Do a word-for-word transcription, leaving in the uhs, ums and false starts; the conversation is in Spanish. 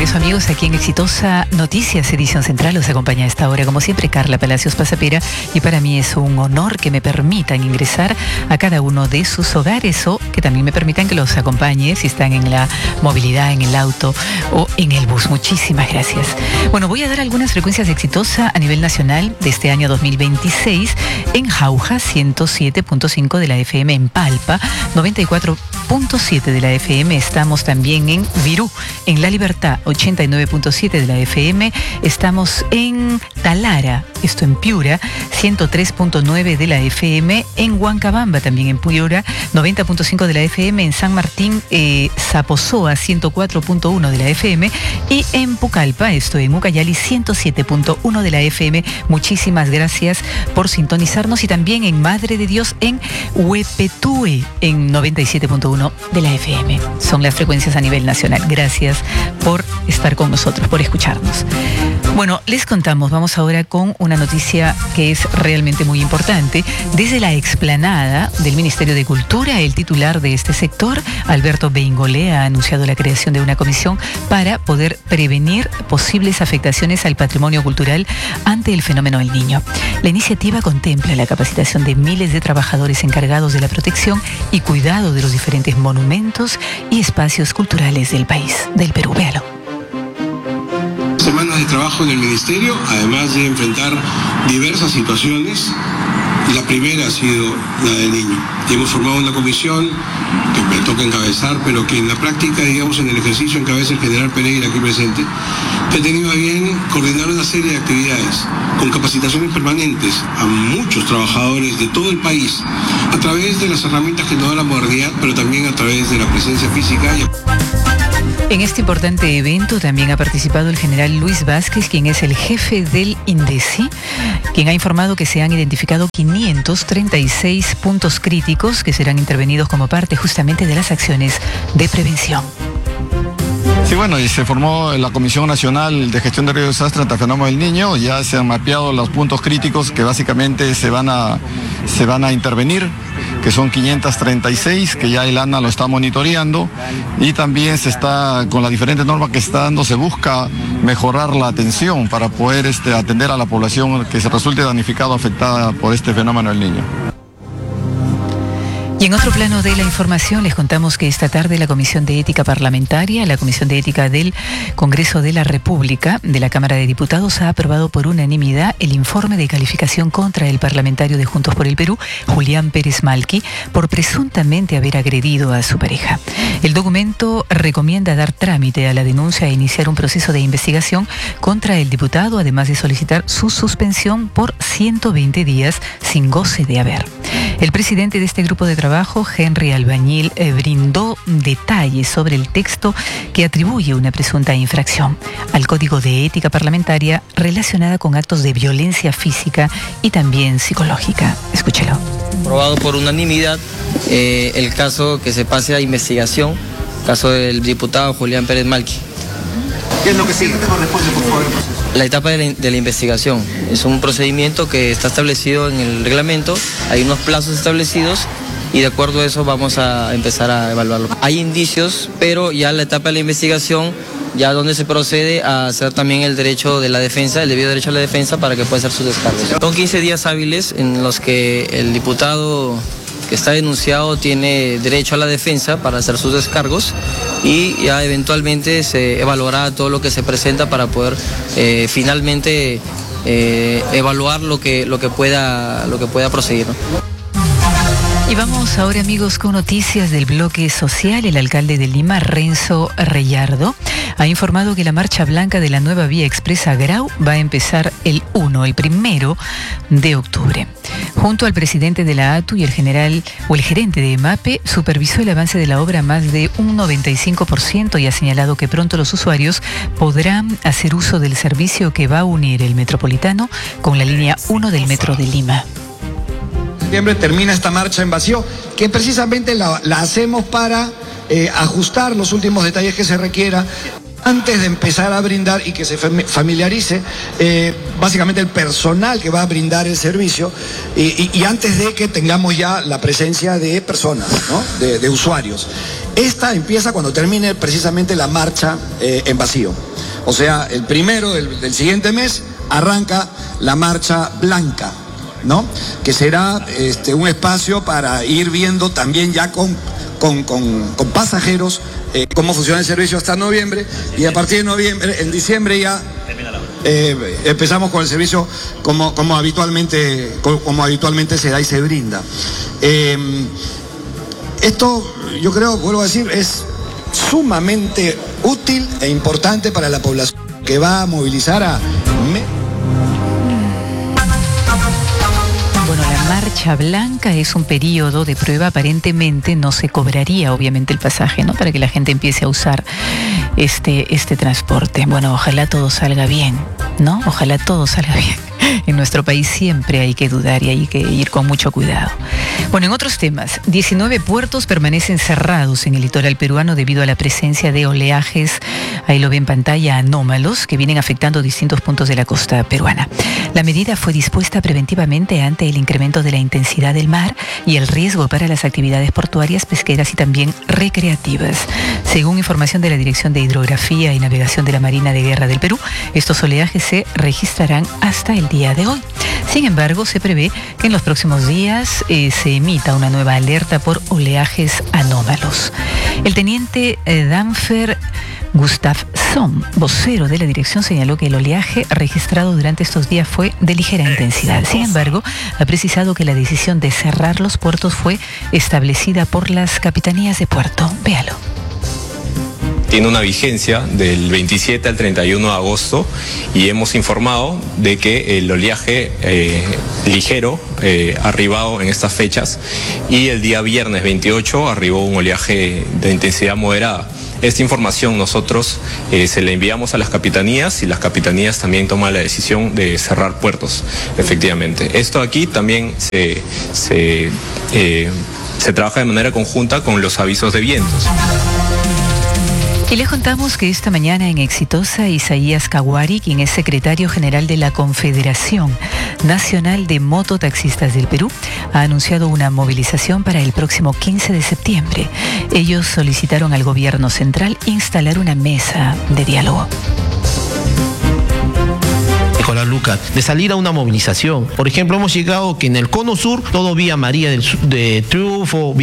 eso, amigos, aquí en Exitosa Noticias, edición central, os acompaña a esta hora, como siempre, Carla Palacios Pasapera, y para mí es un honor que me permitan ingresar a cada uno de sus hogares o que también me permitan que los acompañe si están en la movilidad, en el auto o en el bus. Muchísimas gracias. Bueno, voy a dar algunas frecuencias de Exitosa a nivel nacional de este año dos mil veintiséis en Jauja, ciento siete punto cinco de la F M, en Palpa, noventa y cuatro punto siete de la F M, estamos también en Virú, en La Libertad, ochenta y nueve punto siete de la F M, estamos en Talara, esto en Piura, ciento tres punto nueve de la F M, en Huancabamba, también en Piura, noventa punto cinco de la F M, en San Martín, eh, Zaposoa, ciento cuatro punto uno de la F M, y en Pucallpa, esto en Ucayali, ciento siete punto uno de la F M. Muchísimas gracias por sintonizarnos, y también en Madre de Dios, en Huepetue, en noventa y siete punto uno de la F M. Son las frecuencias a nivel nacional. Gracias por estar con nosotros, por escucharnos. Bueno, les contamos, vamos ahora con una noticia que es realmente muy importante. Desde la explanada del Ministerio de Cultura, el titular de este sector, Alberto Beingolé, ha anunciado la creación de una comisión para poder prevenir posibles afectaciones al patrimonio cultural ante el fenómeno El Niño. La iniciativa contempla la capacitación de miles de trabajadores encargados de la protección y cuidado de los diferentes monumentos y espacios culturales del país, del Perú. Véalo. Semanas de trabajo en el Ministerio, además de enfrentar diversas situaciones. La primera ha sido la del niño. Y hemos formado una comisión que me toca encabezar, pero que en la práctica, digamos, en el ejercicio encabeza el general Pereira, aquí presente, que ha tenido a bien coordinar una serie de actividades con capacitaciones permanentes a muchos trabajadores de todo el país, a través de las herramientas que nos da la modernidad, pero también a través de la presencia física. Y... En este importante evento también ha participado el general Luis Vázquez, quien es el jefe del INDECI, quien ha informado que se han identificado quinientos treinta y seis puntos críticos que serán intervenidos como parte justamente de las acciones de prevención. Sí, bueno, y se formó la Comisión Nacional de Gestión de Riesgo de Desastre ante el Fenómeno del Niño. Ya se han mapeado los puntos críticos que básicamente se van a, se van a intervenir, que son quinientos treinta y seis, que ya el ANA lo está monitoreando, y también se está, con las diferentes normas que se está dando, se busca mejorar la atención para poder este, atender a la población que se resulte damnificada o afectada por este fenómeno del niño. Y en otro plano de la información les contamos que esta tarde la Comisión de Ética Parlamentaria, la Comisión de Ética del Congreso de la República, de la Cámara de Diputados, ha aprobado por unanimidad el informe de calificación contra el parlamentario de Juntos por el Perú, Julián Pérez Malqui, por presuntamente haber agredido a su pareja. El documento recomienda dar trámite a la denuncia e iniciar un proceso de investigación contra el diputado, además de solicitar su suspensión por ciento veinte días sin goce de haber. El presidente de este grupo de trabajo, Henry Albañil, eh, brindó detalles sobre el texto que atribuye una presunta infracción al Código de Ética Parlamentaria relacionada con actos de violencia física y también psicológica. Escúchelo. Aprobado por unanimidad eh, el caso que se pase a investigación, caso del diputado Julián Pérez Malqui. ¿Qué es lo que sigue? Te corresponde, por favor, el proceso. La etapa de la, de la investigación es un procedimiento que está establecido en el reglamento, hay unos plazos establecidos y de acuerdo a eso vamos a empezar a evaluarlo. Hay indicios, pero ya la etapa de la investigación, ya donde se procede a hacer también el derecho de la defensa, el debido derecho a la defensa para que pueda hacer sus descargos. Son quince días hábiles en los que el diputado que está denunciado tiene derecho a la defensa para hacer sus descargos y ya eventualmente se evaluará todo lo que se presenta para poder eh, finalmente eh, evaluar lo que, lo que pueda, lo que pueda proseguir, ¿no? Y vamos ahora, amigos, con noticias del bloque social. El alcalde de Lima, Renzo Reyardo, ha informado que la marcha blanca de la nueva vía expresa Grau va a empezar el uno, el primero de octubre. Junto al presidente de la A T U y el general o el gerente de EMAPE, supervisó el avance de la obra más de un noventa y cinco por ciento y ha señalado que pronto los usuarios podrán hacer uso del servicio que va a unir el metropolitano con la línea uno del metro de Lima. Septiembre termina esta marcha en vacío, que precisamente la, la hacemos para eh, ajustar los últimos detalles que se requiera antes de empezar a brindar y que se familiarice eh, básicamente el personal que va a brindar el servicio y, y, y antes de que tengamos ya la presencia de personas, ¿no? de, de usuarios. Esta empieza cuando termine precisamente la marcha eh, en vacío. O sea, el primero del, del siguiente mes arranca la Marcha Blanca, ¿no? Que será este, un espacio para ir viendo también ya con, con, con, con pasajeros eh, cómo funciona el servicio hasta noviembre, y a partir de noviembre, en diciembre ya eh, empezamos con el servicio como, como, habitualmente, como, como habitualmente se da y se brinda. Eh, esto, yo creo, vuelvo a decir, es sumamente útil e importante para la población, que va a movilizar a... Bueno, la Marcha Blanca es un periodo de prueba. Aparentemente no se cobraría, obviamente, el pasaje, ¿no? Para que la gente empiece a usar este, este transporte. Bueno, ojalá todo salga bien, ¿no? Ojalá todo salga bien. En nuestro país siempre hay que dudar y hay que ir con mucho cuidado. Bueno, en otros temas, diecinueve puertos permanecen cerrados en el litoral peruano debido a la presencia de oleajes, ahí lo ve en pantalla, anómalos, que vienen afectando distintos puntos de la costa peruana. La medida fue dispuesta preventivamente ante el incremento de la intensidad del mar y el riesgo para las actividades portuarias, pesqueras y también recreativas. Según información de la Dirección de Hidrografía y Navegación de la Marina de Guerra del Perú, estos oleajes se registrarán hasta el día de hoy. Sin embargo, se prevé que en los próximos días eh, se emita una nueva alerta por oleajes anómalos. El teniente eh, Danfer Gustafsson, vocero de la dirección, señaló que el oleaje registrado durante estos días fue de ligera intensidad. Sin embargo, ha precisado que la decisión de cerrar los puertos fue establecida por las capitanías de puerto. Véalo. Tiene una vigencia del veintisiete al treinta y uno de agosto y hemos informado de que el oleaje eh, ligero eh, ha arribado en estas fechas, y el día viernes veintiocho arribó un oleaje de intensidad moderada. Esta información nosotros eh, se la enviamos a las capitanías, y las capitanías también toman la decisión de cerrar puertos, efectivamente. Esto aquí también se, se, eh, se trabaja de manera conjunta con los avisos de vientos. Y les contamos que esta mañana en Exitosa, Isaías Caguari, quien es secretario general de la Confederación Nacional de Mototaxistas del Perú, ha anunciado una movilización para el próximo quince de septiembre. Ellos solicitaron al gobierno central instalar una mesa de diálogo. Nicolás Lucas, de salir a una movilización. Por ejemplo, hemos llegado que en el Cono Sur, todo vía María del, de Triunfo,